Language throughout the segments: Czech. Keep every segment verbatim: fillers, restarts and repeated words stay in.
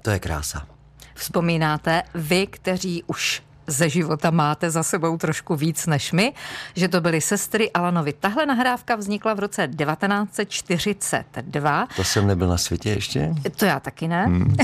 To je krása. Vzpomínáte vy, kteří už ze života máte za sebou trošku víc než my, že to byly sestry Alanovy. Tahle nahrávka vznikla v roce devatenáct set čtyřicet dva. To jsem nebyl na světě ještě? To já taky ne. Hmm.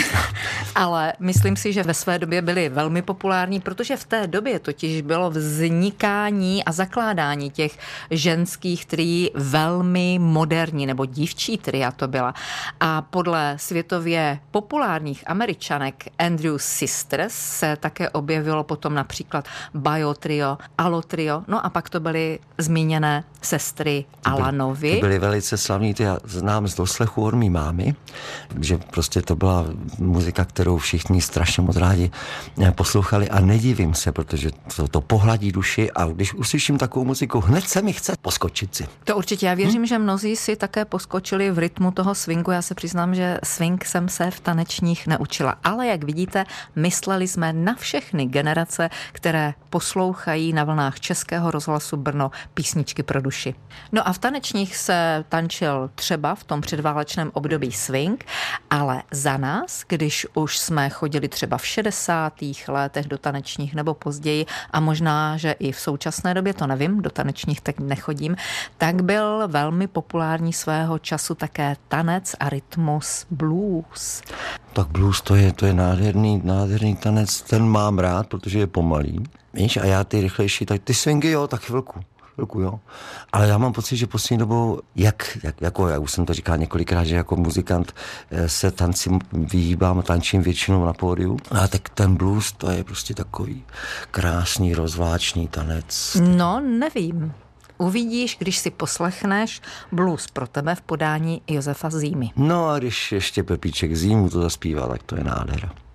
Ale myslím si, že ve své době byly velmi populární, protože v té době totiž bylo vznikání a zakládání těch ženských trií velmi moderní, nebo dívčí tria to byla. A podle světově populárních Američanek Andrew Sisters se také objevilo potom například Bio Trio, Alo Trio, no a pak to byly zmíněné sestry Alanovy. Ty byly velice slavný, ty já znám z doslechu od mý mámy, že prostě to byla muzika, kterou všichni strašně moc rádi poslouchali a nedivím se, protože to, to pohladí duši a když uslyším takovou muziku, hned se mi chce poskočit si. To určitě, já věřím, hm? že mnozí si také poskočili v rytmu toho swingu, já se přiznám, že swing jsem se v tanečních neučila, ale jak vidíte, mysleli jsme na všechny generace, které poslouchají na vlnách Českého rozhlasu Brno písničky pro duši. No a v tanečních se tančil třeba v tom předválečném období swing, ale za nás, když už jsme chodili třeba v šedesátých letech do tanečních nebo později a možná, že i v současné době, to nevím, do tanečních teď nechodím, tak byl velmi populární svého času také tanec a rytmus blues. Tak blues to je, to je nádherný, nádherný tanec, ten mám rád, protože je pomalý. Víš, a já ty rychlejší, tak ty swingy jo, tak chvilku. Chvilku, jo. Ale já mám pocit, že poslední dobou, jak, jak, jako já už jsem to říkal několikrát, že jako muzikant se tancím vyhýbám, tančím většinou na pódiu. A tak ten blues, to je prostě takový krásný, rozvláčný tanec. No, nevím. Uvidíš, když si poslechneš blues pro tebe v podání Josefa Zímy. No a když ještě Pepíček Zímu to zaspívá, tak to je nádhera.